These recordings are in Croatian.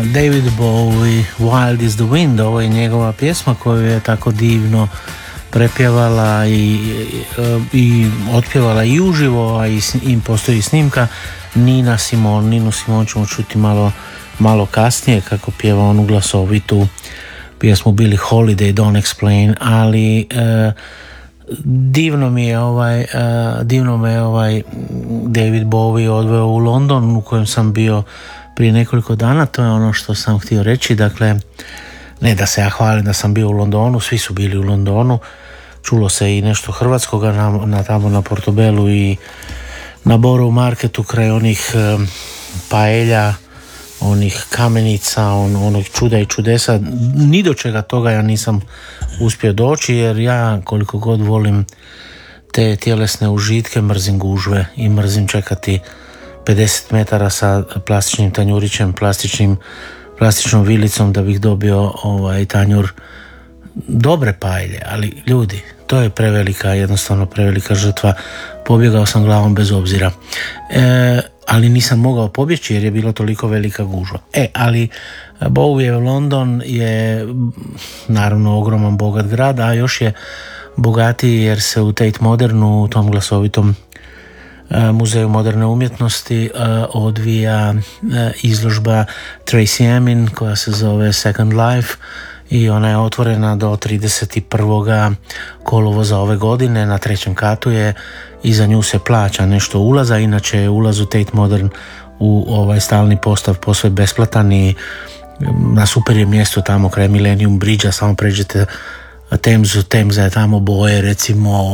David Bowie, Wild is the Wind, ovo je njegova pjesma koju je tako divno prepjevala i otpjevala i uživo, a i postoji snimka. Ninu Simon ćemo čuti malo kasnije kako pjeva onu glasovitu pjesmu Billie Holiday, Don't Explain, ali divno me ovaj David Bowie odveo u London u kojem sam bio prije nekoliko dana. To je ono što sam htio reći. Dakle, ne da se ja hvalim da sam bio u Londonu, svi su bili u Londonu, čulo se i nešto hrvatskoga tamo na Portobelu i na Borough Marketu kraj onih paelja, onih kamenica, onog čuda i čudesa. Ni do čega toga ja nisam uspio doći, jer ja koliko god volim te tjelesne užitke, mrzim gužve i mrzim čekati 50 metara sa plastičnim tanjurićem, plastičnom vilicom da bih dobio tanjur dobre paelje. Ali ljudi, to je jednostavno prevelika žrtva. Pobjegao sam glavom bez obzira. Ali nisam mogao pobjeći jer je bilo toliko velika gužva. Ali Bowie London je naravno ogroman bogat grad, a još je bogatiji jer se u Tate Modernu, u tom glasovitom muzeju moderne umjetnosti, odvija izložba Tracey Emin koja se zove Second Life i ona je otvorena do 31. kolovoza ove godine. Na 3. katu je i za nju se plaća nešto ulaza, inače je ulaz u Tate Modern u stalni postav posve besplatan i na super je mjesto tamo kraj Millennium Bridge-a, samo pređete Temza je tamo boje recimo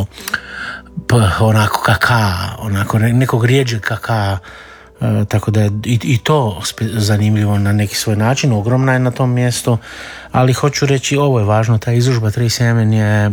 onako onako nekog rijeđeg kaka, tako da je i to zanimljivo na neki svoj način. Ogromna je na tom mjestu, ali hoću reći, ovo je važno, ta izložba Tracey Emin je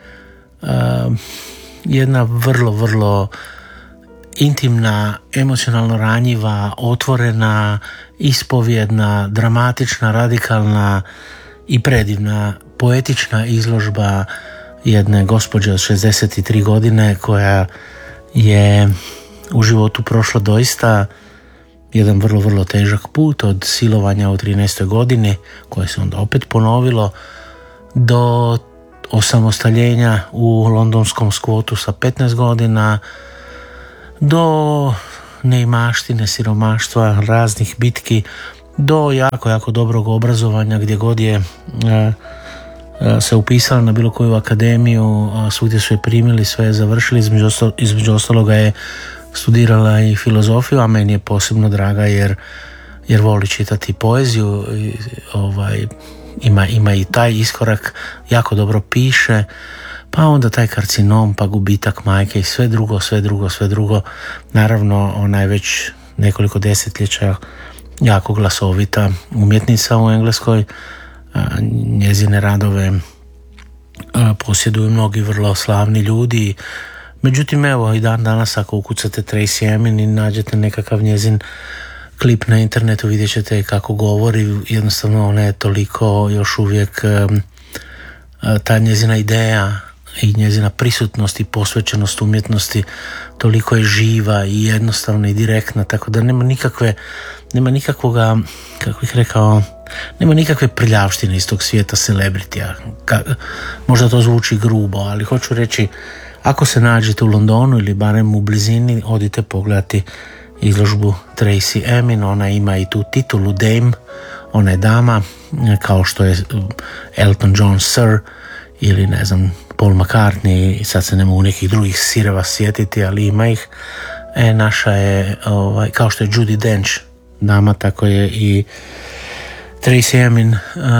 jedna vrlo, vrlo intimna, emocionalno ranjiva, otvorena, ispovjedna, dramatična, radikalna i predivna, poetična izložba jedne gospođe od 63 godine koja je u životu prošla doista jedan vrlo, vrlo težak put, od silovanja u 13. godini koje se onda opet ponovilo do osamostaljenja u londonskom skvotu sa 15 godina, do neimaštine, siromaštva, raznih bitki, do jako, jako dobrog obrazovanja gdje god je se upisala na bilo koju akademiju, svugdje su je primili, sve je završili, između ostaloga je studirala i filozofiju, a meni je posebno draga jer voli čitati poeziju, ima i taj iskorak, jako dobro piše, pa onda taj karcinom, pa gubitak majke i sve drugo. Naravno, ona je već nekoliko desetljeća jako glasovita umjetnica u Engleskoj. Njezine radove posjeduju mnogi vrlo slavni ljudi. Međutim, evo i dan danas ako ukucate Tracey Emin i nađete nekakav njezin klip na internetu, vidjet ćete kako govori. Jednostavno ona je toliko još uvijek ta njezina ideja i njezina prisutnost i posvećenost umjetnosti toliko je živa i jednostavna i direktna, tako da nema nikakvoga, kako bih rekao, nema nikakve prljavštine iz tog svijeta celebritija. Možda to zvuči grubo, ali hoću reći, ako se nađete u Londonu ili barem u blizini, odite pogledati izložbu Tracey Emin. Ona ima i tu titulu Dame, ona je dama, kao što je Elton John Sir ili ne znam Paul McCartney, sad se ne mogu nekih drugih sireva sjetiti, ali ima ih. Naša je, kao što je Judi Dench dama, tako je i Tracey Emin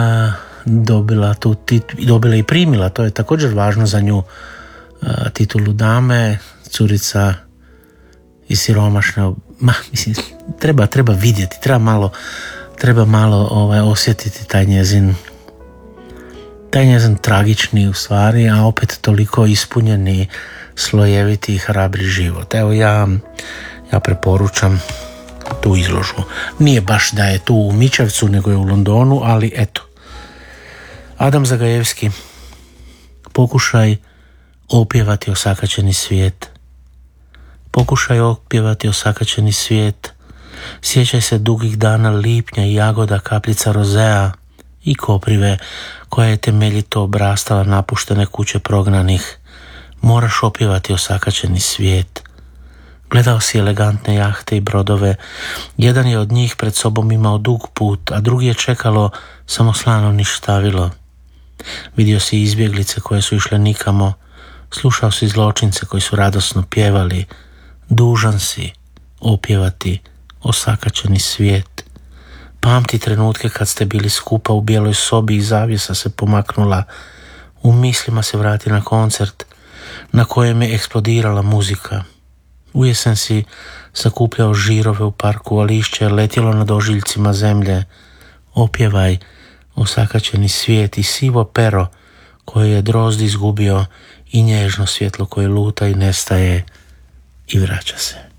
dobila i primila, to je također važno za nju, titulu dame, curica i siromašna. Treba vidjeti, treba malo osjetiti taj njezin tragični u stvari, a opet toliko ispunjeni, slojeviti i hrabri život. Evo ja preporučam tu izložbu. Nije baš da je tu u Mičevcu, nego je u Londonu, ali eto. Adam Zagajevski, pokušaj opjevati osakaćeni svijet. Pokušaj opjevati osakaćeni svijet Sjećaj se dugih dana lipnja i jagoda, kapljica rozea i koprive koja je temeljito obrastala napuštene kuće prognanih. Moraš opjevati osakaćeni svijet. Gledao si elegantne jahte i brodove. Jedan je od njih pred sobom imao dug put, a drugi je čekalo samo slano ništavilo. Vidio si izbjeglice koje su išle nikamo. Slušao si zločince koji su radosno pjevali. Dužan si opjevati osakaćeni svijet. Pamti trenutke kad ste bili skupa u bijeloj sobi i zavjesa se pomaknula. U mislima se vrati na koncert na kojem je eksplodirala muzika. U jesen si sakupljao žirove u parku, a lišće je letjelo nad ožiljcima zemlje. Opjevaj osakaćeni svijet i sivo pero koje je drozd izgubio i nježno svjetlo koje luta i nestaje i vraća se.